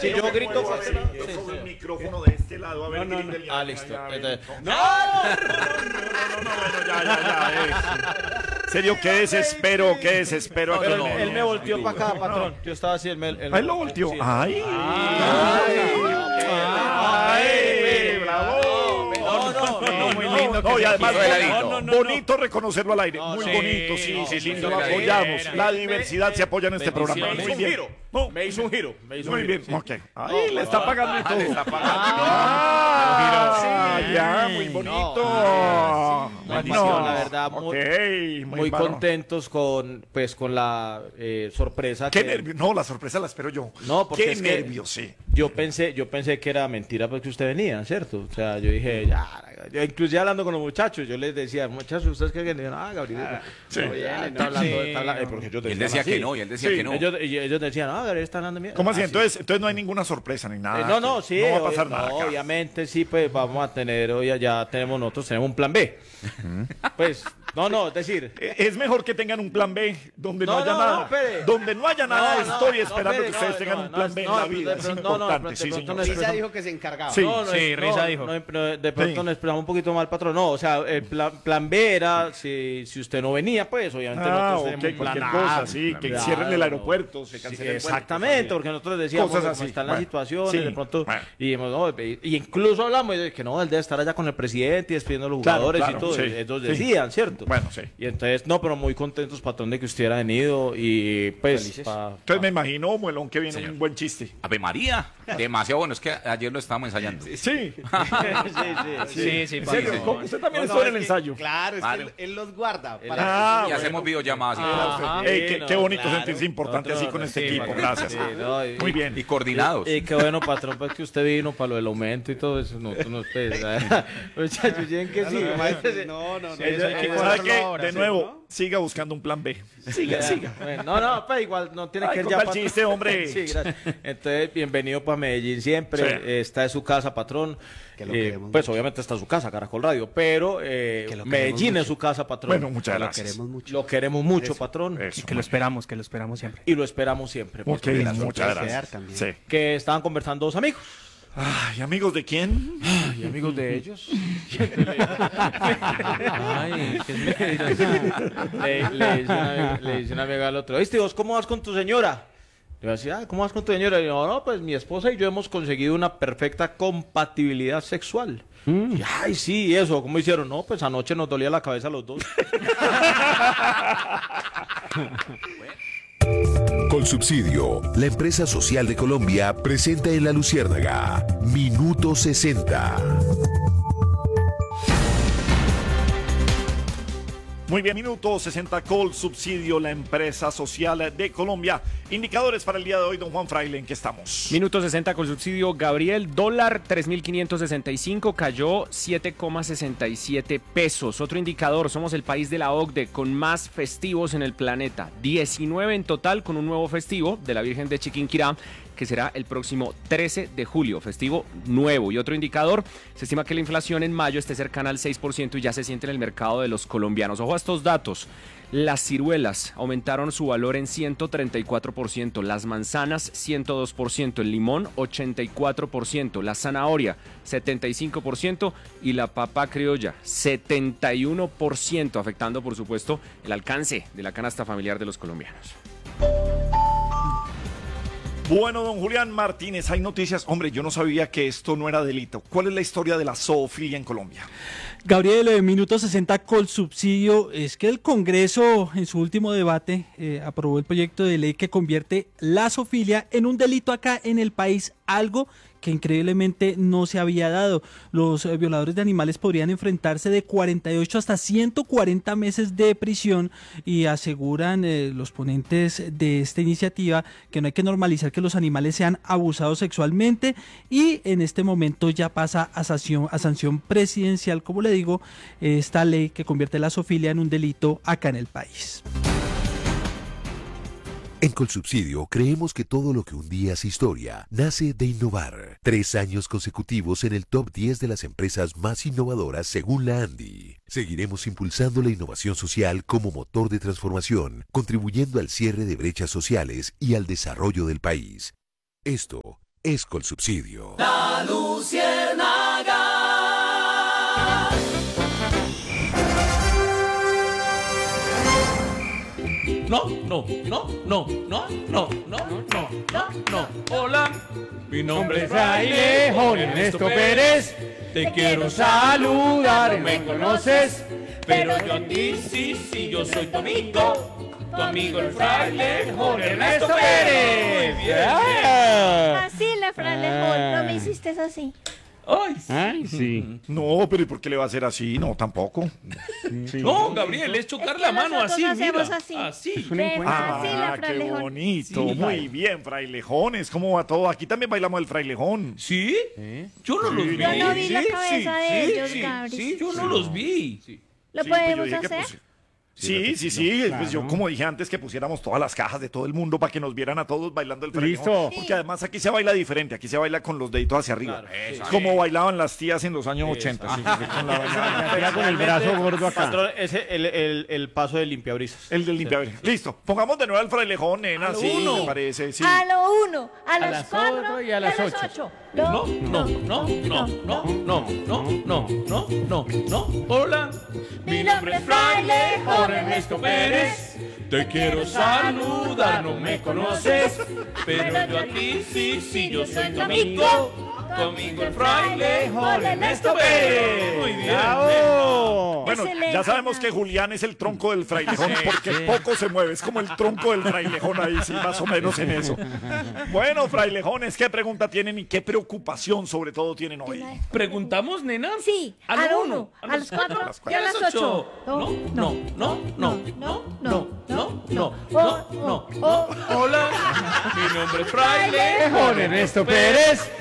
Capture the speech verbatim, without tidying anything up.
Sí, yo grito. Yo Sí, cojo sí. el micrófono de este lado, a ver, No, no, no. grítele, Ah, ya, listo. ya, ya, Entonces- no, no, no, no, no, bueno, ya, ya, ya, eh. Serio, qué desespero, qué desespero. Pero aquí. él, él me volteó para acá, patrón. Yo estaba así, él me, él Ah, él lo volteó. sí. Ay, Ay, ay, bravo. No, no, no, muy No, lindo que no, y se además quiso bonito, heladito. No, no, no, bonito reconocerlo al aire, muy sí, bonito, sí, no, sí, sí, sí, sí, lo sí, apoyamos, sí, la sí, diversidad me- se apoya en este bendición. programa, Me muy hizo un bien. giro. No, Me hizo un giro. Me hizo muy un bien, giro. ok. Ay, le está pagando y todo. le está pagando. Ah, Sí. ya, muy bonito. No, bendición, la verdad, muy- ok, Muy bárbaro. contentos con, pues, con la eh, sorpresa. Qué que- nervios, no, la sorpresa la espero yo. No, porque Qué es que nervios, sí. Yo pensé, yo pensé que era mentira porque usted venía, ¿cierto? O sea, yo dije, ya, yo inclusive hablando con los muchachos, yo les decía, muchachos, ¿ustedes qué creen? Ah, Gabriel, sí. no viene, está hablando, está hablando, eh, porque ellos Y él decían decía así. que no, y él decía Sí. que no. Ellos, y ellos decían, ah, Gabriel está hablando mierda. ¿Cómo así? Ah, sí. Entonces, entonces no hay ninguna sorpresa ni nada. Eh, no, no, sí. No va a obvia- pasar no, nada acá. obviamente sí, pues vamos a tener, hoy ya tenemos nosotros, tenemos un plan B. Pues, no, no, es decir, Eh, Es mejor que tengan un plan B donde no, No, haya no, nada. no, espere. donde no haya nada, No, no, estoy no, esperando espere, que ustedes no, tengan no, un plan no, B no, en la vida. de Es pronto- no, no, importante, de sí, pronto señor. no es- Risa dijo que se encargaba. Sí. no, no, sí, no, Risa no, dijo. no, no, de pronto Sí. nos expresamos un poquito mal, patrón. No, o sea, el plan, plan B era, si, si usted no venía, pues obviamente Ah, nosotros ok, tenemos un plan cualquier A. cosa, sí, que Claro. cierren el aeropuerto, se Sí, cancele el vuelo, exactamente, cosas porque nosotros decíamos Cosas cómo así, están bueno, las situaciones, sí, de pronto, bueno. y, dijimos, no, y y incluso hablamos de que no, él debe estar allá con el presidente y despidiendo a los Claro, jugadores claro, y todo, sí, ellos sí. decían, ¿cierto? Bueno, sí. Y entonces, no, pero muy contentos, patrón, de que usted hubiera venido y pues... Felices. pa- Entonces me imagino, Muelón, que viene Señor. un buen chiste. Ave María, demasiado bueno. Es que ayer lo estábamos ensayando. Sí, sí, sí, sí. Sí, sí, en serio, señor. ¿cómo? Usted también No, no, estuvo en el es que- ensayo. Claro, es Claro. que él, él los guarda. Él- para Ah, Y bueno. hacemos videollamadas y Ajá. todo. Ey, qué, no, qué bonito claro. sentirse importante Nosotros- así con este sí, equipo, porque- gracias. sí, no, y- Muy bien. Y coordinados. Y qué bueno, patrón, pues que usted vino para lo del aumento y todo eso. No, tú no esperes. Muchachos, ¿tienen que sí? No, no, no. Sí, eso hay que ¿Sabe cuadrarlo qué? ahora, De sí, nuevo, siga buscando un plan B. Siga, siga. Bueno, no, no, pues igual no tiene Ay, que ir conta ya. el patrón. chiste, hombre. Sí, gracias. Entonces, bienvenido para Medellín siempre. Sí. Eh, Está en su casa, patrón. Que lo Eh, queremos pues mucho. obviamente está en su casa, Caracol Radio, pero eh, Que lo queremos Medellín mucho. es su casa, patrón. Bueno, muchas Lo gracias. queremos mucho. Lo queremos mucho, Eso. patrón. Eso. Que lo esperamos, que lo esperamos siempre. Y lo esperamos siempre. Ok, patrón. muchas puede gracias. quedar también. Sí. Que estaban conversando dos amigos. Ay, amigos de quién? Y amigos de ellos. Ay, qué le, le dice una, amiga- le dice una amiga al otro, ¿viste vos cómo vas con tu señora? Le va a decir, ah, ¿cómo vas con tu señora? Y yo, no, pues mi esposa y yo hemos conseguido una perfecta compatibilidad sexual. Y, ay, sí, eso, ¿cómo hicieron? No, pues anoche nos dolía la cabeza a los dos. Colsubsidio, la empresa social de Colombia, presenta en La Luciérnaga Minuto sesenta. Muy bien, minuto sesenta, Colsubsidio, la empresa social de Colombia. Indicadores para el día de hoy, don Juan Fraile, ¿en qué estamos? Minuto sesenta con subsidio, Gabriel, dólar tres mil quinientos sesenta y cinco, cayó siete coma sesenta y siete pesos. Otro indicador, somos el país de la O C D E con más festivos en el planeta, diecinueve en total con un nuevo festivo de la Virgen de Chiquinquirá, que será el próximo trece de julio, festivo nuevo. Y otro indicador, se estima que la inflación en mayo esté cercana al seis por ciento y ya se siente en el mercado de los colombianos. Ojo a estos datos. Las ciruelas aumentaron su valor en ciento treinta y cuatro por ciento, las manzanas ciento dos por ciento, el limón ochenta y cuatro por ciento, la zanahoria setenta y cinco por ciento y la papa criolla setenta y uno por ciento, afectando por supuesto el alcance de la canasta familiar de los colombianos. Bueno, don Julián Martínez, hay noticias. Hombre, yo no sabía que esto no era delito. ¿Cuál es la historia de la zoofilia en Colombia? Gabriel, de Minuto sesenta con subsidio, es que el Congreso en su último debate eh, aprobó el proyecto de ley que convierte la zoofilia en un delito acá en el país, algo que increíblemente no se había dado. Los eh, violadores de animales podrían enfrentarse de cuarenta y ocho hasta ciento cuarenta meses de prisión y aseguran eh, los ponentes de esta iniciativa que no hay que normalizar que los animales sean abusados sexualmente y en este momento ya pasa a sanción, a sanción presidencial, como le digo, esta ley que convierte la zoofilia en un delito acá en el país. En Colsubsidio creemos que todo lo que un día es historia nace de innovar. Tres años consecutivos en el top diez de las empresas más innovadoras según la ANDI. Seguiremos impulsando la innovación social como motor de transformación, contribuyendo al cierre de brechas sociales y al desarrollo del país. Esto es Colsubsidio. No, no, no, no, no, no, no, no, no, no. Hola, mi nombre es Frailejón Ernesto Pérez. Te quiero saludar, me conoces, pero yo a ti sí, sí, yo soy tu amigo, tu amigo el Frailejón Ernesto Pérez. Muy bien, bien. Así la Frailejón, no me hiciste así. Ay, sí. Ay, sí. No, pero ¿y por qué le va a hacer así? No, tampoco. No, Gabriel, es chocar Es que la mano nosotros así, lo hacemos mira. así. Así. Ven, así la Ah, qué Frailejón. bonito. Sí. Muy bien, frailejones. ¿Cómo va todo? Aquí también bailamos el frailejón. ¿Sí? Yo no los vi. Yo no vi la Sí, cabeza sí, de sí, ellos, sí, Gabri. sí, Yo no los vi. ¿Lo Sí, pues yo podemos dije que hacer? puse- Sí, sí, sí. Pues yo como dije antes que pusiéramos todas las cajas de todo el mundo para que nos vieran a todos bailando el frailejón. Listo. Porque además aquí se baila diferente. Aquí se baila con los deditos hacia arriba. Claro, Es sí. como bailaban las tías en los años ochenta. Sí, sí, sí, con la bailada. Con el brazo gordo acá. Patrón, ese el, el, el paso de limpiabrisas. El del limpiabrisa. Listo. Pongamos de nuevo al frailejón, nena. A lo Sí, uno. me parece. Sí. A lo uno, a, las las cuatro cuatro y a las ocho. ocho. No, no, no, no, no, no, no, no, no, no, no. Hola, mi nombre es Frailejón Ernesto Pérez. Te quiero saludar, no me conoces, pero yo a ti sí, sí, yo soy tu amigo, tu amigo el Frailejón Ernesto Pérez. Muy bien. Bueno, Excelente, ya sabemos que Hernán. Julián es el tronco del frailejón porque poco se mueve, es como el tronco del frailejón ahí, sí, más o menos en eso. Bueno, frailejones, ¿qué pregunta tienen y qué preocupación sobre todo tienen hoy? ¿Preguntamos, nena? Sí, A a lo lo uno, uno, a a las las cuatro cuatro y a las ocho. No, no, no, no, no, no, no, no, no, Oh, no, oh, no. Hola, mi nombre es Frailejón Con Ernesto Pérez.